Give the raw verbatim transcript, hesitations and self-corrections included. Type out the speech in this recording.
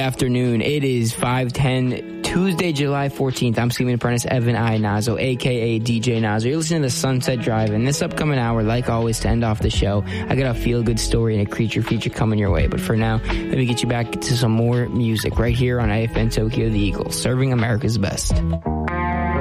afternoon. It is five ten, Tuesday, July fourteenth. I'm Seaman Apprentice Evan I. Nazo, a k a. D J Nazo. You're listening to the Sunset Drive. And this upcoming hour, like always, to end off the show, I got a feel-good story and a creature feature coming your way. But for now, let me get you back to some more music right here on I F N Tokyo The Eagle, serving America's best.